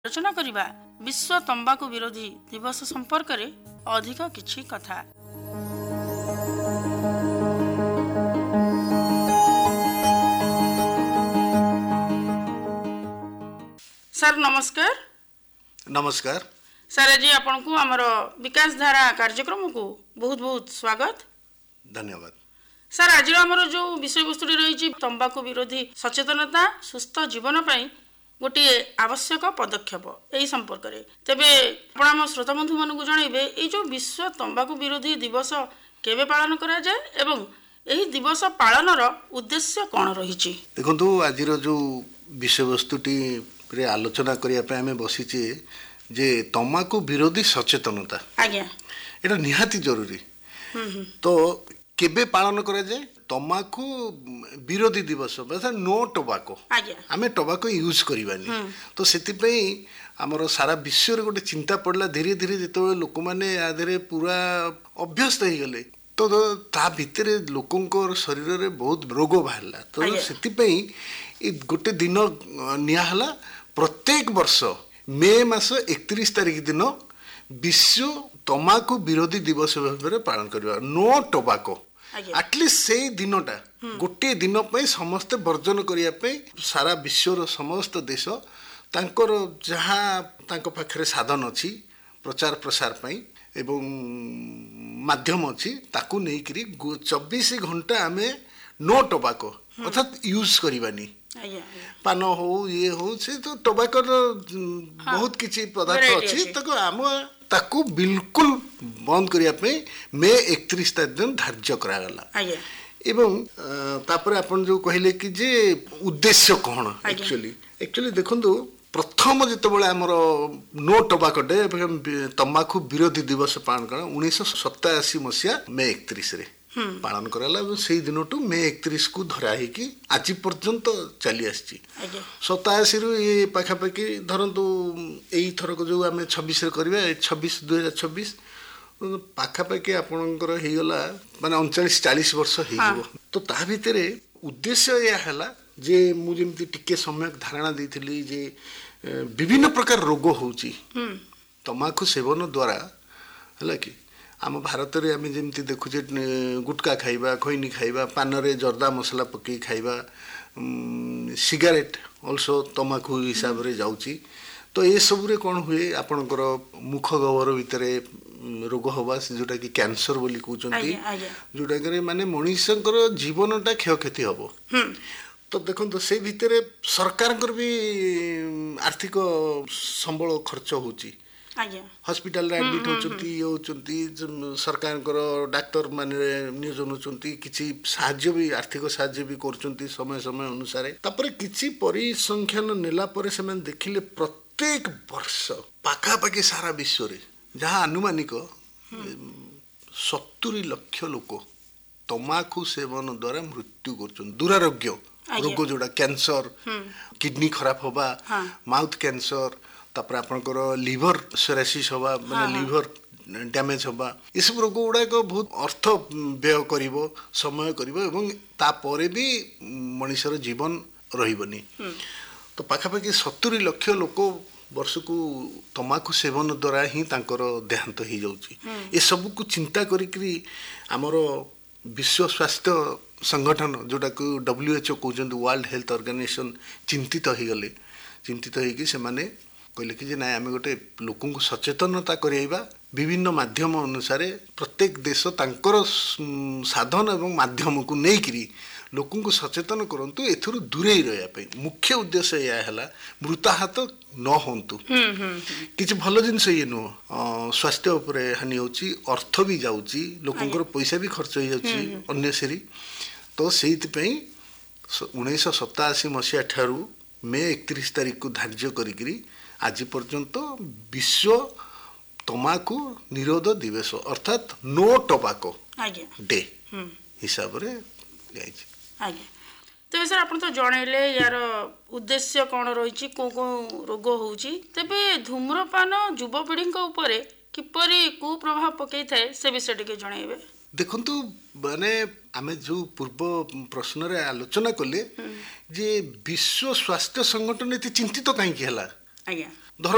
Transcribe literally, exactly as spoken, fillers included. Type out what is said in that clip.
आलोचना करिबा विश्व तंबाकू विरोधी दिवस संपर्क रे अधिक किछि कथा। सर नमस्कार। नमस्कार सर जी आपन को हमर विकास धारा कार्यक्रम को बहुत बहुत स्वागत। धन्यवाद। सर आज हमर जो विषय वस्तु रही तंबाकू विरोधी सचेतनता सुस्थ जीवन पई गोटे आवश्यक पदक्षेप यही संपर्क में तेरे आप श्रोता बंधु मान जनइबे ये जो विश्व तंबाकू विरोधी दिवस केबे पालन करा जाए एवं यही दिवस पालन उद्देश्य कौन रही। देखो आज जो विषय वस्तुटी रे आलोचना करने बसीचे जे तंबाकू विरोधी सचेतनता आज्ञा एटा निहाती जरूरी। तो केबे पालन करा जाए तंबाकू विरोधी दिवस नो टोबाको आमे टोबाको यूज करवानी। तो से आमर सारा विश्व रे गोटे चिंता पड़ला धीरे धीरे जो लोक मैंने आधे पूरा अभ्यस्त हो गले तो ता भितर लोकंर शरीर रे बहुत रोग बाहरला। तो से गोटे दिन नियाहला प्रत्येक वर्ष मे मास एकतीस तारीख दिन विश्व तंबाकू विरोधी दिवस भाव पालन करवा नो टोबाको। एटलिस्ट से दिनटा गोटे दिन पे समस्ते वर्जन करने सारा विश्वर समस्त देश तांकर जहाँ तांको पाखरे साधन अच्छी प्रचार प्रसार पाई एवं माध्यम अच्छी ताकू नहीं चौबीस घंटा आमे नो टोबाको अर्थात यूज करवानी। पान हो ये हो से तो टोबाको बहुत किसी पदार्थ अच्छी ताको आम ताकू बिल्कुल बंद करने मे एकतीस दिन धार्य करागला। एवं तापर आपण जो कहले कि जे उद्देश्य कौन एक्चुअली एक्चुअली देखंतु प्रथम जितेबाला आमर नो टोबाको डे तंबाकू विरोधी दिवस पालन कर उन्नीस सताशी मसीहा मे एकतीस रे पालन कराला। से दिन टू मे एकतीस को धरा कि आज पर्यंत चली आसी सताशी रु ये पाखापाखि धरतु यही थरक जो आम छब्बीस करवा छब्बीस दुई हजार छब्बीस पाखापाखि आपणकर होगला माने उनचालीस चालीस वर्ष हो। तो ता भितर उद्देश्य यह जे मुझे टिके सम्यक धारणा देती जे विभिन्न प्रकार रोग होची तंबाकू सेवन द्वारा है कि आम भारत में आम जमी देखुचे गुटका खाइबा खैनी खाइबा पान रे जर्दा मसला पकई खाइबा सिगारेट अल्सो तंबाकू हिसाब रे जाउची। तो ये सब रे कौन हुए आपणकर मुख गह्वर भितर रोग हवा जोटा कि कैंसर बोली कहते जोटा कि माने मनुष्यकर जीवनटा क्षयक्षति हम। तो देखो तो से भितर सरकार भी आर्थिक संबल खर्च होची हॉस्पिटल एडमिट होचंती होचंती सरकार डाक्तर माने नियोजन होचंती किछि साहाय्य भी आर्थिक साहाय्य भी करचंती समय समय अनुसार। तापर किछि परिसंख्यान नेला परे से मन देखिले प्रत्येक वर्ष पाखापाखि सारा विश्व रे जहाँ अनुमानिक सत्तरी लक्ष लोक तंबाकू सेवन द्वारा मृत्यु करचंती। दुरारोग्य रोग जोड़ा कैंसर किडनी खराब होबा माउथ कैंसर तापर आपनकर लिवर सेरासिस होबा माने लिवर डैमेज होबा ये सब रोग गुड़ा बहुत अर्थ व्यय करिवो समय करिवो एवं तापरे भी मनुष्यर जीवन रहिबनी। तो पाखापाखि सत्तरी लक्ष लोक वर्ष को तंबाकू सेवन द्वारा ही तांकर देहांत हो जाउची। ये सब को चिंता करी आमर विश्व स्वास्थ्य संगठन जोटा कि डब्ल्यू एच ओ कहते वर्ल्ड हेल्थ ऑर्गेनाइजेशन चिंतित हो गले चिंतित होगी से माने कहले कि ना आम गोटे लोक सचेतनता करवा विभिन्न माध्यम अनुसार प्रत्येक देश तांकर साधन एवं माध्यम को लेकिन लोक सचेतन करंतु एथुरु दूरे रहा मुख्य उद्देश्य यह है मृताहत न होंतु किसी भल जिनस ये नुह स्वास्थ्य उपरे हानि होची अर्थ भी जाउची लोकंकर पैसा भी खर्च हो जाउची अन्यसेरी। तो से उन्नीस सताशी मसीहा ठारू मे एकतीस तारीख को धार्य करी आज पर्यंत विश्व तंबाकू निरोध दिवस अर्थात नो टोबाको डे हिसाब रे गाइछ। आज्ञा तेज सर आप तो जनइले यार उद्देश्य कौन रही को को रोग होची तेबे धूम्रपान युवपीढ़ी उपरे किपरि कुप्रभाव पकई थाए से विषय टिके जनइबे। देखंतु माने आमे जो पूर्व प्रश्न रे आलोचना कले जे विश्व स्वास्थ्य संगठन एते चिंतित काहे कि हला